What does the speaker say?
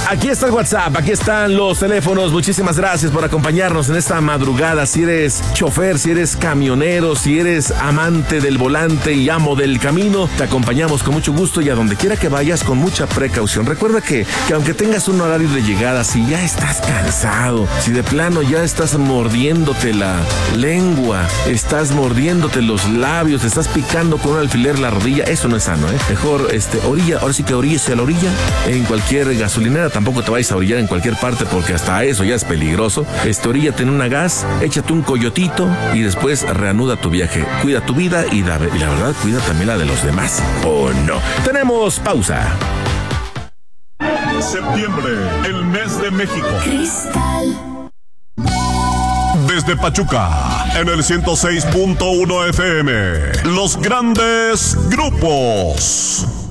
Aquí está el WhatsApp, aquí están los teléfonos. Muchísimas gracias por acompañarnos en esta madrugada. Si eres chofer, si eres camionero, si eres amante del volante y amo del camino, te acompañamos con mucho gusto y a donde quiera que vayas con mucha precaución. Recuerda que aunque tengas un horario de llegada, si ya estás cansado, si de plano ya estás mordiéndote la lengua, estás mordiéndote los labios, te estás picando con un alfiler la rodilla, eso no es sano, ¿eh? Mejor orilla, ahora sí que oríllese a la orilla en cualquier gasolinera. Tampoco te vayas a orillar en cualquier parte porque hasta eso ya es peligroso. Oríllate en una gas, échate un coyotito y después reanuda tu viaje. Cuida tu vida y la verdad cuida también la de los demás, ¿o no? Tenemos pausa. Septiembre, el mes de México. Cristal. Desde Pachuca, en el 106.1 FM, los grandes grupos.